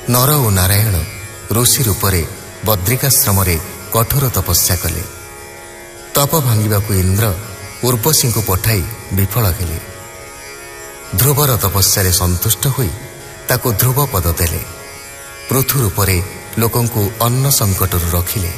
ନର ଓ ନାରାୟଣ ଋଷି ରୂପରେ ବଦ୍ରିକାଶ୍ରମରେ କଠୋର ତପସ୍ୟା କଲେ। ତପ ଭାଙ୍ଗିବାକୁ ଇନ୍ଦ୍ର ଉର୍ବଶୀଙ୍କୁ ପଠାଇ ବିଫଳ ହେଲେ। ଧ୍ରୁବର ତପସ୍ୟାରେ ସନ୍ତୁଷ୍ଟ ହୋଇ ତାକୁ ଧ୍ରୁବ ପଦ ଦେଲେ। ପୃଥୁ ରୂପରେ ଲୋକଙ୍କୁ ଅନ୍ନ ସଙ୍କଟରୁ ରଖିଲେ।